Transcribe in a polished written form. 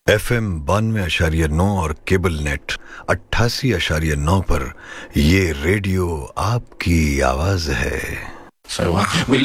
FM 92.9 और cable net 88.9 पर ये रेडियो आपकी आवाज है। So we